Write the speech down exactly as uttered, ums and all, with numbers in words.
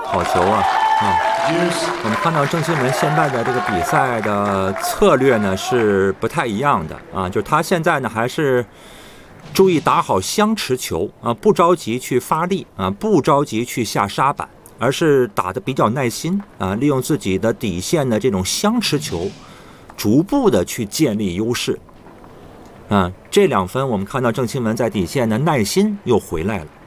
好球啊！啊，我们看到郑钦文现在的这个比赛的策略呢是不太一样的啊，就是他现在呢还是注意打好相持球啊，不着急去发力啊，不着急去下杀板，而是打得比较耐心啊，利用自己的底线的这种相持球，逐步的去建立优势。啊，这两分我们看到郑钦文在底线的耐心又回来了。